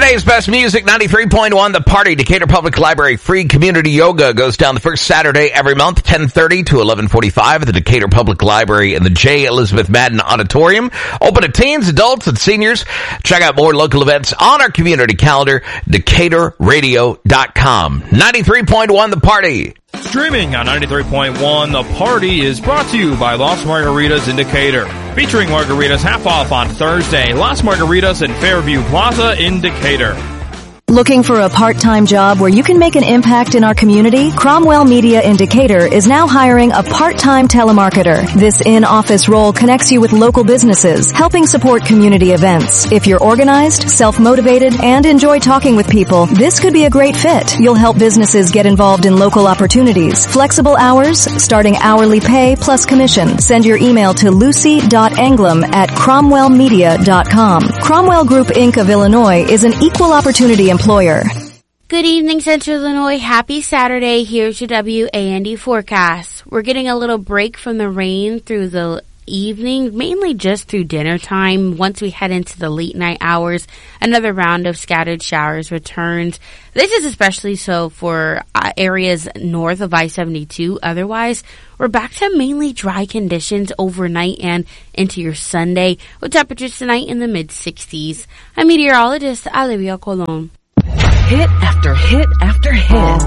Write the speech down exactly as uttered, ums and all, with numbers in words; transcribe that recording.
Saturday's best music, ninety-three point one, The Party. Decatur Public Library free community yoga goes down the first Saturday every month, ten thirty to eleven forty-five at the Decatur Public Library in the J. Elizabeth Madden Auditorium. Open to teens, adults, and seniors. Check out more local events on our community calendar, decatur radio dot com. ninety-three point one, The Party. Streaming on ninety-three point one, The Party is brought to you by Las Margaritas in Decatur. Featuring margaritas half off on Thursday. Las Margaritas in Fairview Plaza in Decatur. Looking for a part-time job where you can make an impact in our community? Cromwell Media in Decatur is now hiring a part-time telemarketer. This in-office role connects you with local businesses, helping support community events. If you're organized, self-motivated, and enjoy talking with people, this could be a great fit. You'll help businesses get involved in local opportunities. Flexible hours, starting hourly pay plus commission. Send your email to lucy dot anglem at cromwell media dot com. Cromwell Group Incorporated of Illinois is an equal opportunity employer. Good evening, Central Illinois. Happy Saturday. Here's your W A N D forecast. We're getting a little break from the rain through the evening, mainly just through dinner time. Once we head into the late night hours, another round of scattered showers returns. This is especially so for uh, areas north of I seventy-two. Otherwise, we're back to mainly dry conditions overnight and into your Sunday, with temperatures tonight in the mid sixties. I'm meteorologist Olivia Colon. Hit after hit after hit.